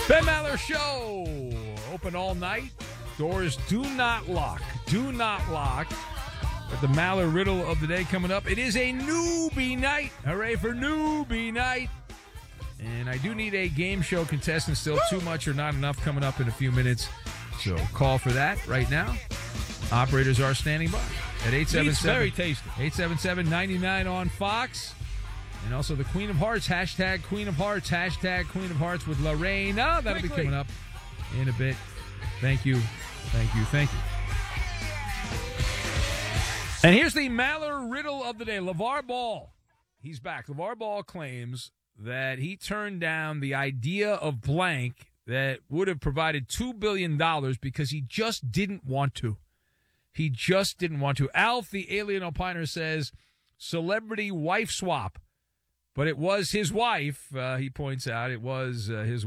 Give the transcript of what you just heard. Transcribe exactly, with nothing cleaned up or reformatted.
Ben Maller Show. Open all night. Doors do not lock. Do not lock. But the Maller riddle of the day coming up. It is a newbie night. Hooray for newbie night. And I do need a game show contestant. Still too much or not enough coming up in a few minutes. So call for that right now. Operators are standing by at eight seven seven, very tasty. eight seven seven, nine nine on Fox. And also the Queen of Hearts, hashtag Queen of Hearts, hashtag Queen of Hearts with Lorraine. Oh, that'll Quickly. be coming up in a bit. Thank you. Thank you. Thank you. And here's the Maller riddle of the day. LeVar Ball. He's back. LeVar Ball claims that he turned down the idea of blank that would have provided two billion dollars because he just didn't want to. He just didn't want to. Alf, the alien opiner, says celebrity wife swap. But it was his wife, uh, he points out. It was uh, his